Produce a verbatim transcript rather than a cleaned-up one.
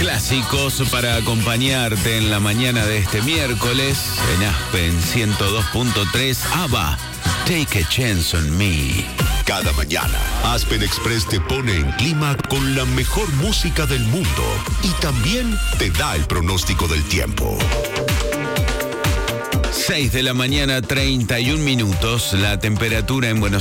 Clásicos para acompañarte en la mañana de este miércoles en Aspen ciento dos punto tres. ABBA, Take a Chance on Me. Cada mañana, Aspen Express te pone en clima con la mejor música del mundo y también te da el pronóstico del tiempo. seis de la mañana, treinta y un minutos. La temperatura en Buenos